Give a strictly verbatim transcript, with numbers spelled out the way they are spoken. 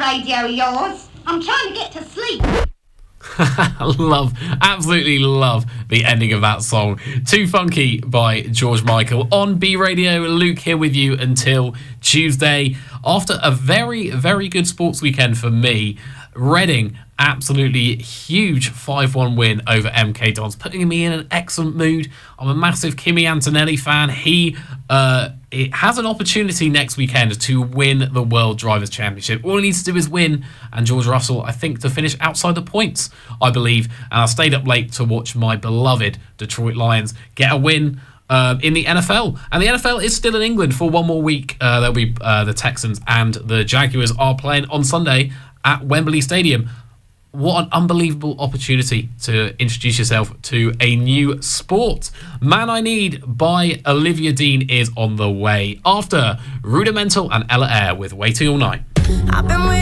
radio of yours. I'm trying to get to sleep. love, absolutely love the ending of that song. Too Funky by George Michael on B Radio. Luke here with you until Tuesday. After a very, very good sports weekend for me, Reading absolutely huge five one win over M K Dons, putting me in an excellent mood. I'm a massive Kimi Antonelli fan. He uh, it has an opportunity next weekend to win the World Drivers' Championship. All he needs to do is win, and George Russell, I think, to finish outside the points, I believe. And I stayed up late to watch my beloved Detroit Lions get a win Um, in the N F L. And the N F L is still in England for one more week. Uh, there'll be uh, the Texans and the Jaguars are playing on Sunday at Wembley Stadium. What an unbelievable opportunity to introduce yourself to a new sport. Man I Need by Olivia Dean is on the way after Rudimental and Ella Eyre with Waiting All Night. I've been